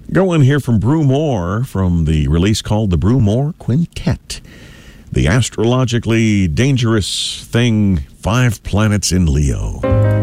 Going here from Brew More from the release called the Brew More Quintet. The astrologically dangerous thing, 5 planets in Leo.